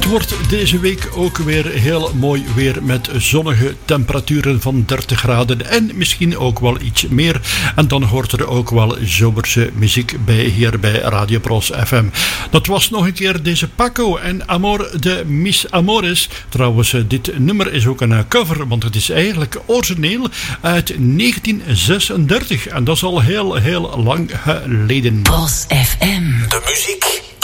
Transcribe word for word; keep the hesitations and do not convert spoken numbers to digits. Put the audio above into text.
wordt deze week ook weer heel mooi weer met zonnige temperaturen van dertig graden en misschien ook wel iets meer. En dan hoort er ook wel zomerse muziek bij hier bij Radio Pros F M. Dat was nog een keer deze Paco en Amor de Mis Amores. Trouwens, dit nummer is ook een cover, want het is eigenlijk origineel uit negentien zesendertig. En dat is al heel, heel lang geleden. Pros F M. De muziek